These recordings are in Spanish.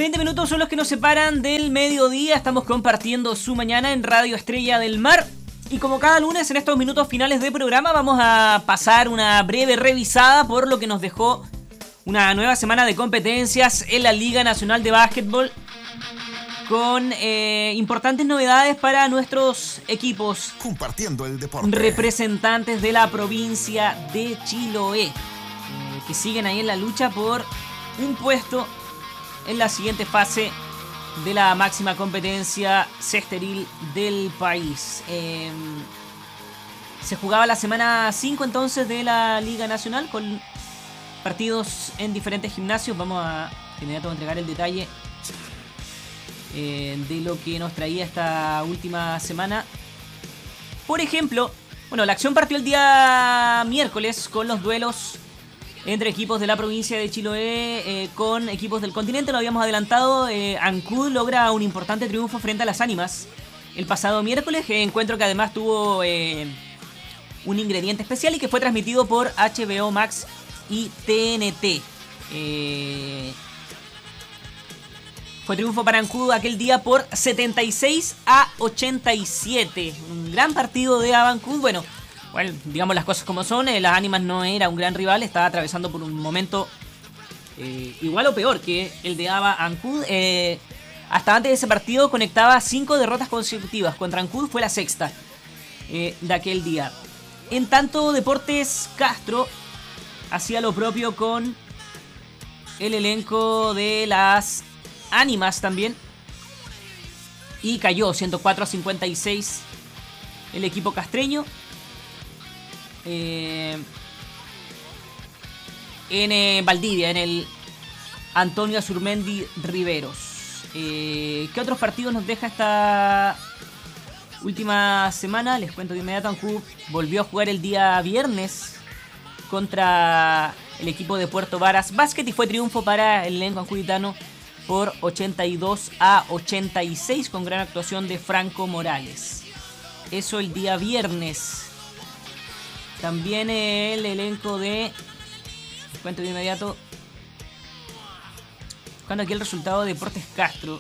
20 minutos son los que nos separan del mediodía. Estamos compartiendo su mañana en Radio Estrella del Mar. Y como cada lunes, en estos minutos finales de programa, vamos a pasar una breve revisada por lo que nos dejó una nueva semana de competencias en la Liga Nacional de Básquetbol, con importantes novedades para nuestros equipos compartiendo el deporte, representantes de la provincia de Chiloé, que siguen ahí en la lucha por un puesto en la siguiente fase de la máxima competencia cesteril del país. Se jugaba la semana 5 entonces de la Liga Nacional, con partidos en diferentes gimnasios. Vamos a de inmediato entregar el detalle de lo que nos traía esta última semana. Por ejemplo, bueno, la acción partió el día miércoles con los duelos entre equipos de la provincia de Chiloé con equipos del continente. Lo habíamos adelantado. Ancud logra un importante triunfo frente a las Ánimas el pasado miércoles, encuentro que además tuvo un ingrediente especial y que fue transmitido por HBO Max y TNT. Fue triunfo para Ancud aquel día por 76-87. Un gran partido de Ancud. Bueno, digamos las cosas como son. Las Ánimas no era un gran rival. Estaba atravesando por un momento igual o peor que el de Ancud. Hasta antes de ese partido conectaba 5 derrotas consecutivas. Contra Ancud fue la sexta de aquel día. En tanto, Deportes Castro hacía lo propio con el elenco de las Ánimas también. Y cayó 104-56 el equipo castreño. En Valdivia, en el Antonio Azurmendi Riveros. ¿Qué otros partidos nos deja esta última semana? Les cuento de inmediato. Ancud volvió a jugar el día viernes contra el equipo de Puerto Varas Basket y fue triunfo para el elenco ancuditano por 82-86 con gran actuación de Franco Morales. Eso el día viernes. También el elenco de... Les cuento de inmediato. Buscando aquí el resultado de Deportes Castro.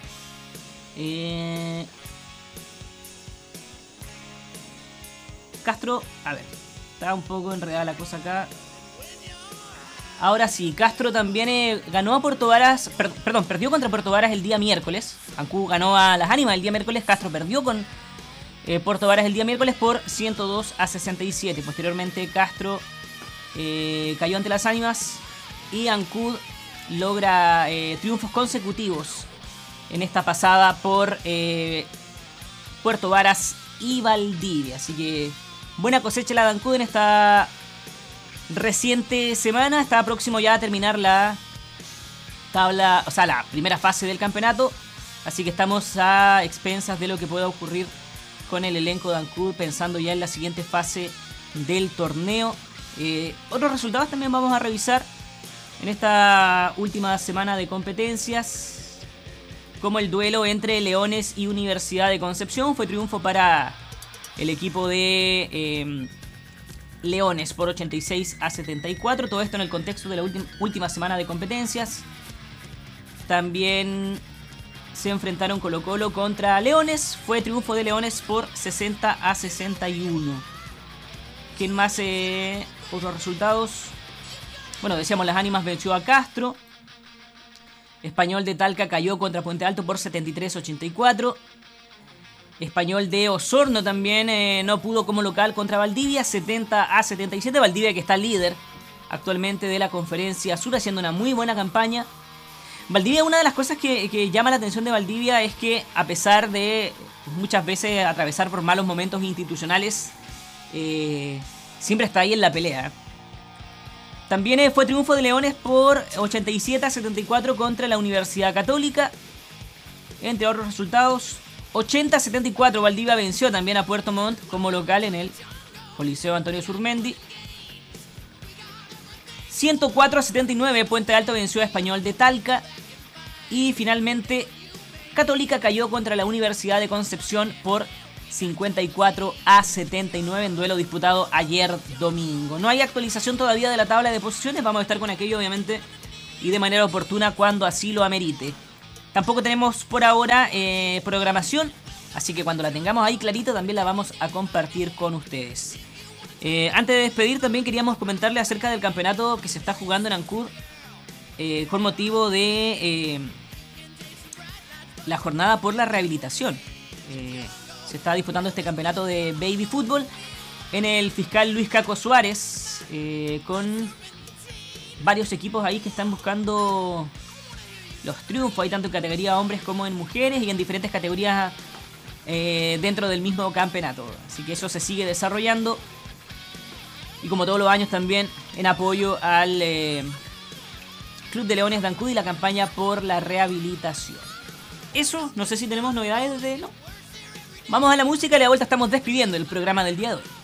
Castro, a ver, está un poco enredada la cosa acá. Ahora sí, Castro también ganó a Puerto Varas, perdió contra Puerto Varas el día miércoles. Ancud ganó a las Ánimas el día miércoles. Castro perdió con Puerto Varas el día miércoles por 102-67. Posteriormente Castro cayó ante las Ánimas y Ancud logra triunfos consecutivos en esta pasada por Puerto Varas y Valdivia. Así que buena cosecha la de Ancud en esta reciente semana. Está próximo ya a terminar la tabla, o sea, la primera fase del campeonato. Así que estamos a expensas de lo que pueda ocurrir con el elenco de Ancud, pensando ya en la siguiente fase del torneo. Otros resultados también vamos a revisar en esta última semana de competencias, como el duelo entre Leones y Universidad de Concepción. Fue triunfo para el equipo de Leones por 86-74. Todo esto en el contexto de la última semana de competencias. También se enfrentaron Colo-Colo contra Leones. Fue triunfo de Leones por 60-61. ¿Quién más? Otros resultados. Bueno, decíamos, las Ánimas venció a Castro. Español de Talca cayó contra Puente Alto por 73-84. Español de Osorno también no pudo como local contra Valdivia, 70-77. Valdivia, que está líder actualmente de la Conferencia Sur, haciendo una muy buena campaña. Valdivia, una de las cosas que llama la atención de Valdivia es que, a pesar de muchas veces atravesar por malos momentos institucionales, siempre está ahí en la pelea. También fue triunfo de Leones por 87-74 contra la Universidad Católica, entre otros resultados. 80-74 Valdivia venció también a Puerto Montt como local en el Coliseo Antonio Azurmendi. 104-79 Puente Alto venció a Español de Talca. Y finalmente Católica cayó contra la Universidad de Concepción por 54-79 en duelo disputado ayer domingo. No hay actualización todavía de la tabla de posiciones. Vamos a estar con aquello, obviamente, y de manera oportuna cuando así lo amerite. Tampoco tenemos por ahora programación, así que cuando la tengamos ahí clarita también la vamos a compartir con ustedes. Antes de despedir también queríamos comentarle acerca del campeonato que se está jugando en Ancud con motivo de la jornada por la rehabilitación. Se está disputando este campeonato de baby fútbol en el fiscal Luis Caco Suárez, con varios equipos ahí que están buscando los triunfos. Hay tanto en categoría hombres como en mujeres y en diferentes categorías dentro del mismo campeonato. Así que eso se sigue desarrollando. Y como todos los años también en apoyo al Club de Leones de Ancud y la campaña por la rehabilitación. Eso, no sé si tenemos novedades de... No. Vamos a la música y a la vuelta estamos despidiendo el programa del día de hoy.